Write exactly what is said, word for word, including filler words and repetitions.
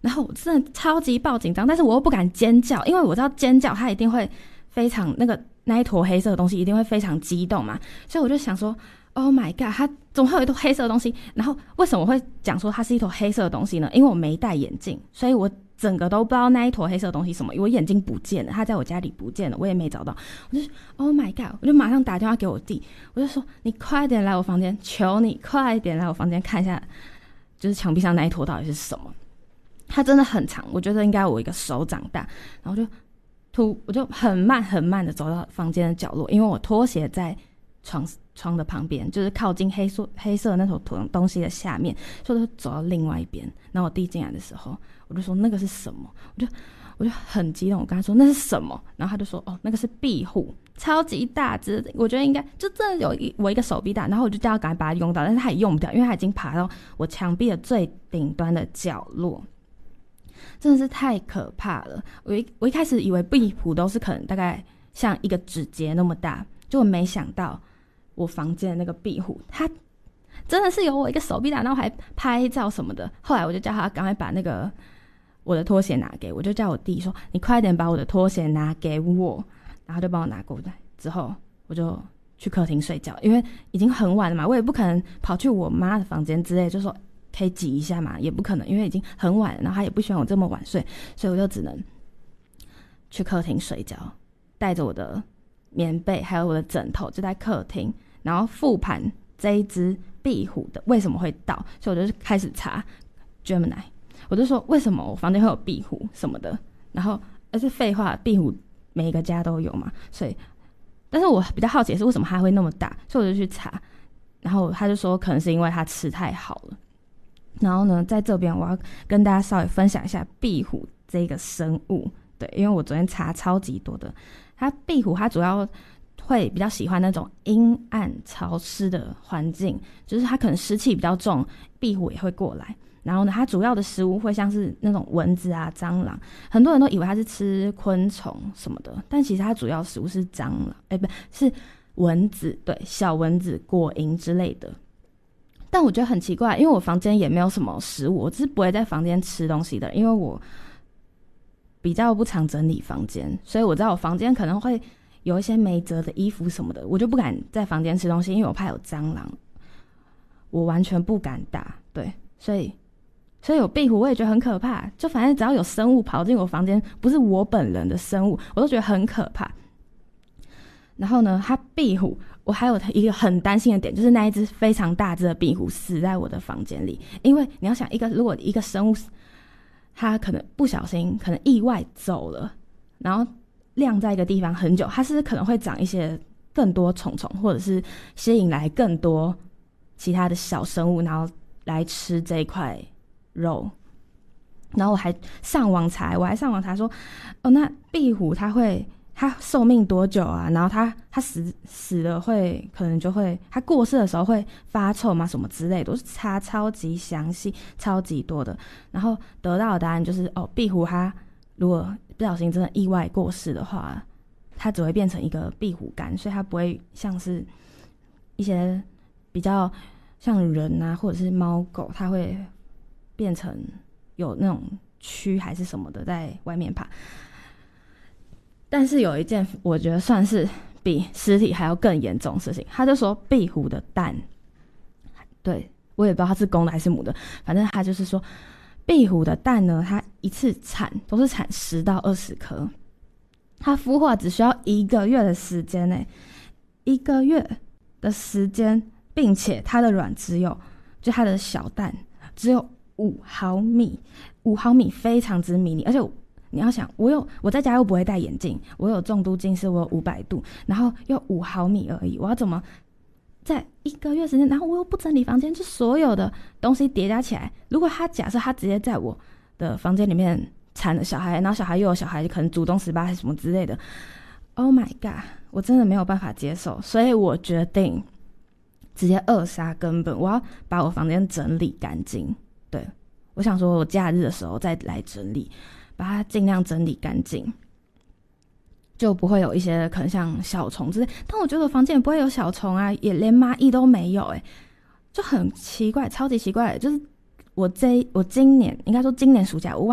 然后我真的超级爆紧张，但是我又不敢尖叫，因为我知道尖叫它一定会非常那个那一坨黑色的东西一定会非常激动嘛，所以我就想说 Oh my god 它怎么会有一坨黑色的东西。然后为什么我会讲说它是一坨黑色的东西呢？因为我没戴眼镜，所以我整个都不知道那一坨黑色的东西什么，我眼睛不见了，它在我家里不见了，我也没找到。我就 Oh my god 我就马上打电话给我弟，我就说你快点来我房间，求你快点来我房间看一下，就是墙壁上那一坨到底是什么。它真的很长，我觉得应该我一个手掌大，然后就突我就很慢很慢的走到房间的角落，因为我拖鞋在床窗的旁边，就是靠近黑色黑色的那坨东西的下面，所以我就走到另外一边。然后我弟进来的时候，我就说那个是什么？我就我就很激动，我跟他说那是什么？然后他就说哦，那个是壁虎，超级大只，我觉得应该就真的有一我一个手臂大。然后我就叫他赶快把它用到，但是他也用不掉，因为他已经爬到我墙壁的最顶端的角落。真的是太可怕了！我一我一开始以为壁虎都是可能大概像一个指节那么大，就我没想到我房间的那个壁虎，它真的是有我一个手臂大，然后还拍照什么的。后来我就叫他赶快把那个我的拖鞋拿给我，就叫我弟说：“你快点把我的拖鞋拿给我。”然后就帮我拿过来。之后我就去客厅睡觉，因为已经很晚了嘛，我也不可能跑去我妈的房间之类，就说可以挤一下嘛，也不可能，因为已经很晚了，然后他也不希望我这么晚睡，所以我就只能去客厅睡觉，带着我的棉被还有我的枕头就在客厅，然后复盘这一只壁虎的为什么会到，所以我就开始查 Gemini， 我就说为什么我房间会有壁虎什么的，然后而是废话，壁虎每一个家都有嘛，所以但是我比较好奇的是为什么它会那么大，所以我就去查，然后他就说可能是因为它吃太好了。然后呢，在这边我要跟大家稍微分享一下壁虎这个生物，对，因为我昨天查超级多的，它壁虎它主要会比较喜欢那种阴暗潮湿的环境，就是它可能湿气比较重，壁虎也会过来。然后呢，它主要的食物会像是那种蚊子啊、蟑螂，很多人都以为它是吃昆虫什么的，但其实它主要食物是蟑螂，哎，不是蚊子，对，小蚊子、果蝇之类的。但我觉得很奇怪，因为我房间也没有什么食物，我是不会在房间吃东西的，因为我比较不常整理房间，所以我知道我房间可能会有一些没折的衣服什么的，我就不敢在房间吃东西，因为我怕有蟑螂，我完全不敢打，对，所以所以有壁虎我也觉得很可怕，就反正只要有生物跑进我房间，不是我本人的生物，我都觉得很可怕。然后呢，它壁虎我还有一个很担心的点，就是那一只非常大只的壁虎死在我的房间里。因为你要想，一个如果一个生物它可能不小心可能意外走了，然后晾在一个地方很久，它是可能会长一些更多虫虫，或者是吸引来更多其他的小生物，然后来吃这一块肉。然后我还上网查我还上网查说哦，那壁虎它会它寿命多久啊？然后它它死死了会可能就会它过世的时候会发臭吗？什么之类的，都是查超级详细、超级多的。然后得到的答案就是哦，壁虎它如果不小心真的意外过世的话，它只会变成一个壁虎干，所以它不会像是一些比较像人啊或者是猫狗，它会变成有那种蛆还是什么的在外面爬。但是有一件我觉得算是比尸体还要更严重的事情，他就说壁虎的蛋，对，我也不知道它是公的还是母的，反正他就是说壁虎的蛋呢，它一次产都是产十到二十颗，它孵化只需要一个月的时间呢，一个月的时间，并且它的卵只有就它的小蛋只有五毫米，五毫米非常之迷你，而且我你要想，我有我在家又不会戴眼镜，我有重度近视，我有五百度，然后又五毫米而已，我要怎么在一个月时间，然后我又不整理房间，就所有的东西叠加起来，如果他假设他直接在我的房间里面产了小孩，然后小孩又有小孩，可能祖宗十八还是什么之类的 ，Oh my god， 我真的没有办法接受，所以我决定直接扼杀根本，我要把我房间整理干净。对，我想说我假日的时候再来整理。把它尽量整理干净，就不会有一些可能像小虫之类。但我觉得我房间也不会有小虫啊，也连蚂蚁都没有，哎，就很奇怪，超级奇怪。就是我这我今年应该说今年暑假，我